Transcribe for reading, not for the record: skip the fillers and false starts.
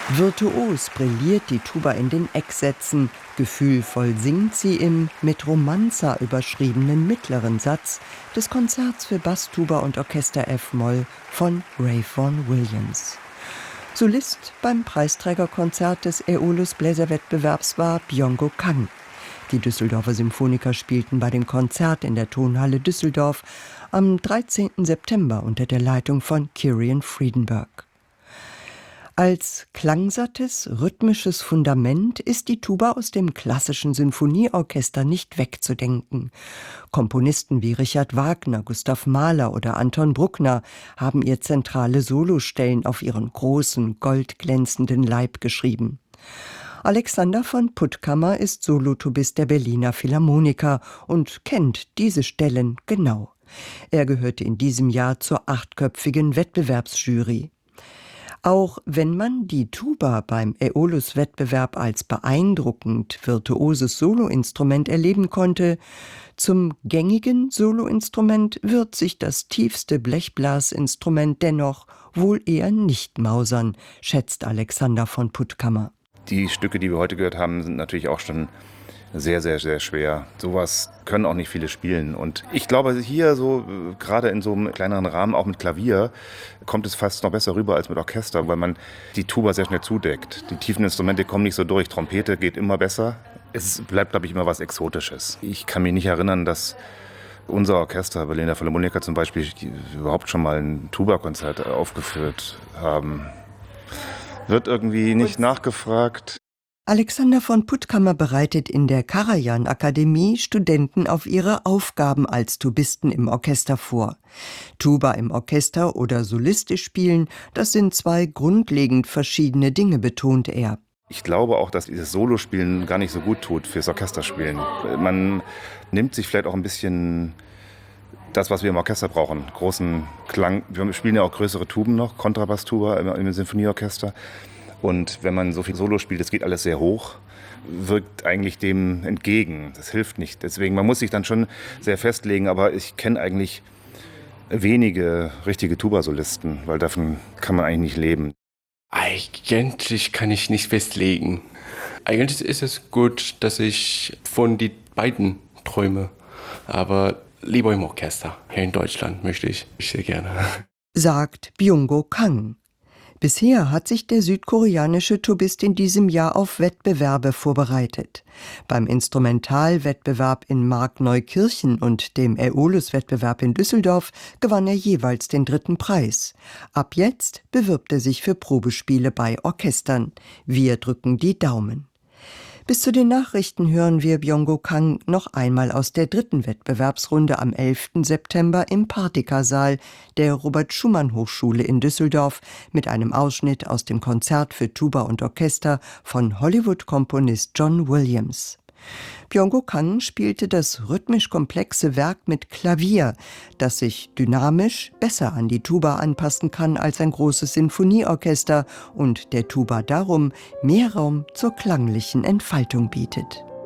Virtuos brilliert die Tuba in den Ecksätzen, gefühlvoll singt sie im mit Romanza überschriebenen mittleren Satz des Konzerts für Basstuba und Orchester F-Moll von Ray Vaughan Williams. Solist beim Preisträgerkonzert des Aeolus Bläserwettbewerbs war Byung-Go Kang. Die Düsseldorfer Symphoniker spielten bei dem Konzert in der Tonhalle Düsseldorf am 13. September unter der Leitung von Kirian Friedenberg. Als klangsattes, rhythmisches Fundament ist die Tuba aus dem klassischen Sinfonieorchester nicht wegzudenken. Komponisten wie Richard Wagner, Gustav Mahler oder Anton Bruckner haben ihr zentrale Solostellen auf ihren großen, goldglänzenden Leib geschrieben. Alexander von Puttkamer ist Solotubist der Berliner Philharmoniker und kennt diese Stellen genau. Er gehörte in diesem Jahr zur 8-köpfigen Wettbewerbsjury. Auch wenn man die Tuba beim Aeolus-Wettbewerb als beeindruckend virtuoses Soloinstrument erleben konnte, zum gängigen Soloinstrument wird sich das tiefste Blechblasinstrument dennoch wohl eher nicht mausern, schätzt Alexander von Puttkamer. Die Stücke, die wir heute gehört haben, sind natürlich auch schon sehr, sehr, sehr schwer. Sowas können auch nicht viele spielen. Und ich glaube, hier so, gerade in so einem kleineren Rahmen, auch mit Klavier, kommt es fast noch besser rüber als mit Orchester, weil man die Tuba sehr schnell zudeckt. Die tiefen Instrumente kommen nicht so durch. Trompete geht immer besser. Es bleibt, glaube ich, immer was Exotisches. Ich kann mich nicht erinnern, dass unser Orchester, Berliner Philharmoniker zum Beispiel, überhaupt schon mal ein Tuba-Konzert aufgeführt haben. Wird irgendwie nicht nachgefragt. Alexander von Puttkamer bereitet in der Karajan-Akademie Studenten auf ihre Aufgaben als Tubisten im Orchester vor. Tuba im Orchester oder solistisch spielen, das sind zwei grundlegend verschiedene Dinge, betont er. Ich glaube auch, dass dieses Solospielen gar nicht so gut tut fürs Orchesterspielen. Man nimmt sich vielleicht auch ein bisschen das, was wir im Orchester brauchen, großen Klang. Wir spielen ja auch größere Tuben noch, Kontrabasstuba im Sinfonieorchester. Und wenn man so viel Solo spielt, das geht alles sehr hoch, wirkt eigentlich dem entgegen. Das hilft nicht. Deswegen, man muss sich dann schon sehr festlegen, aber ich kenne eigentlich wenige richtige Tuba-Solisten, weil davon kann man eigentlich nicht leben. Eigentlich kann ich nicht festlegen. Eigentlich ist es gut, dass ich von den beiden träume, aber lieber im Orchester. Hier in Deutschland möchte ich sehr gerne. Sagt Byung-Go Kang. Bisher hat sich der südkoreanische Tubist in diesem Jahr auf Wettbewerbe vorbereitet. Beim Instrumentalwettbewerb in Markneukirchen und dem Aeolus-Wettbewerb in Düsseldorf gewann er jeweils den 3. Preis. Ab jetzt bewirbt er sich für Probespiele bei Orchestern. Wir drücken die Daumen. Bis zu den Nachrichten hören wir Byung-Go Kang noch einmal aus der 3. Wettbewerbsrunde am 11. September im Partika-Saal der Robert-Schumann-Hochschule in Düsseldorf mit einem Ausschnitt aus dem Konzert für Tuba und Orchester von Hollywood-Komponist John Williams. Byung-Go Kang spielte das rhythmisch komplexe Werk mit Klavier, das sich dynamisch besser an die Tuba anpassen kann als ein großes Sinfonieorchester und der Tuba darum mehr Raum zur klanglichen Entfaltung bietet.